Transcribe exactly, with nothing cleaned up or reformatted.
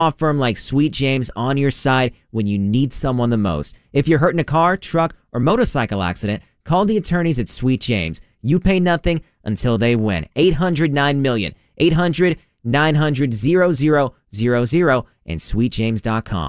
law firm like Sweet James on your side when you need someone the most. If you're hurt in a car, truck, or motorcycle accident, call the attorneys at Sweet James. You pay nothing until they win. eight hundred nine million, eight hundred nine hundred zero zero zero zero, and sweet james dot com.